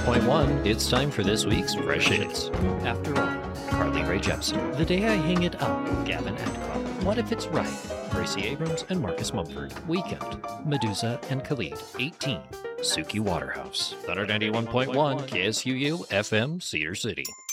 91.1, it's time for this week's Fresh Hits. After All, Carly Rae Jepsen. The Day I Hang It Up, Gavin Adcock. What If It's Right, Gracie Abrams and Marcus Mumford. Weekend, Medusa and Khalid. 18, Suki Waterhouse. 191.1, KSUU, FM, Cedar City.